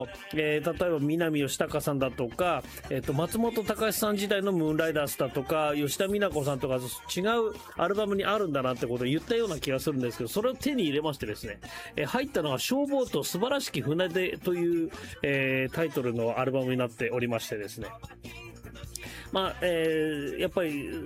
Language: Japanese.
例えば南吉高さんだとか、松本隆さん時代のムーンライダースだとか、吉田美奈子さんとか違うアルバムにあるんだなってことを言ったような気がするんですけど、それを手に入れましてですね、入ったのが消防と素晴らしき船出という、タイトルのアルバムになっておりましてですね。まあ、やっぱり